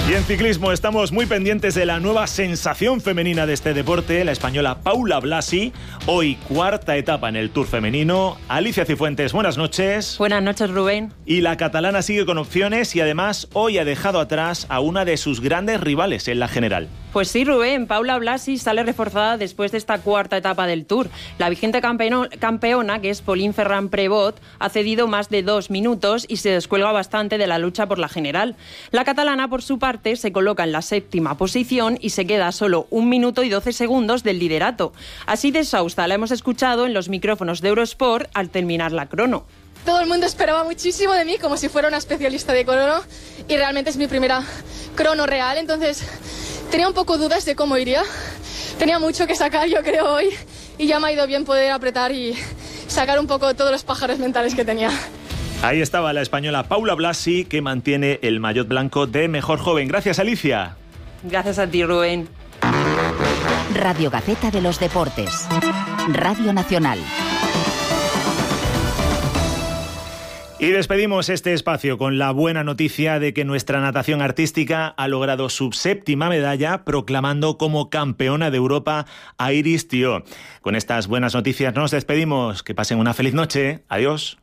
Y en ciclismo estamos muy pendientes de la nueva sensación femenina de este deporte, la española Paula Blasi. Hoy cuarta etapa en el Tour femenino. Alicia Cifuentes, buenas noches. Buenas noches, Rubén. Y la catalana sigue con opciones y además hoy ha dejado atrás a una de sus grandes rivales en la general. Pues sí, Rubén, Paula Blasi sale reforzada después de esta cuarta etapa del Tour. La vigente campeona, que es Pauline Ferrand-Prévot, ha cedido más de 2 minutos y se descuelga bastante de la lucha por la general. La catalana, por su parte, se coloca en la 7ª posición y se queda a solo 1 minuto y 12 segundos del liderato. Así de exhausta la hemos escuchado en los micrófonos de Eurosport al terminar la crono. Todo el mundo esperaba muchísimo de mí, como si fuera una especialista de crono, y realmente es mi primera crono real, entonces tenía un poco dudas de cómo iría. Tenía mucho que sacar, yo creo, hoy, y ya me ha ido bien poder apretar y sacar un poco todos los pájaros mentales que tenía. Ahí estaba la española Paula Blasi, que mantiene el maillot blanco de mejor joven. Gracias, Alicia. Gracias a ti, Rubén. Radio Gaceta de los Deportes. Radio Nacional. Y despedimos este espacio con la buena noticia de que nuestra natación artística ha logrado su 7ª medalla, proclamando como campeona de Europa a Iris Thiault. Con estas buenas noticias nos despedimos. Que pasen una feliz noche. Adiós.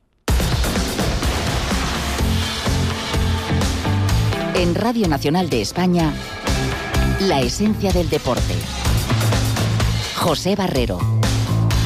En Radio Nacional de España, la esencia del deporte. José Barrero.